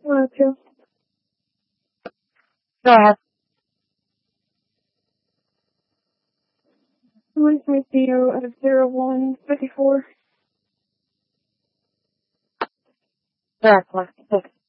102. Go ahead. 150 out of 0154. Correct. 156.